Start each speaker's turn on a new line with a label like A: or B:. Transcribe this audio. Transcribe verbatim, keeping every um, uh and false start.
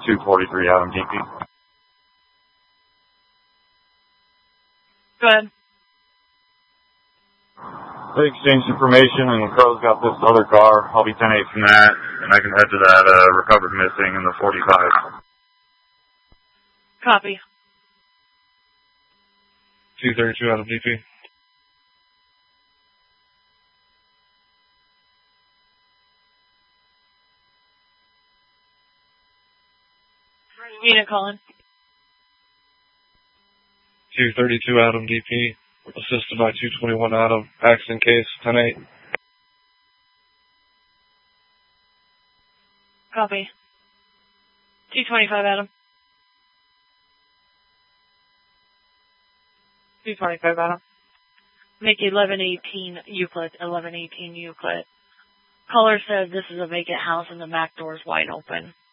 A: two forty-three Adam D P.
B: Go ahead.
A: They exchanged information, and Crow's got this other car. I'll be ten eight from that, and I can head to that uh, recovered missing in the forty-five.
B: Copy.
C: two thirty-two Adam D P.
B: Unit calling.
C: two thirty-two Adam D P. Assisted by two twenty-one Adam. Accident case ten eight.
B: Copy. two twenty-five Adam. two twenty-five Adam. Make eleven eighteen Euclid. eleven eighteen Euclid. Caller said this is a vacant house and the back door is wide open.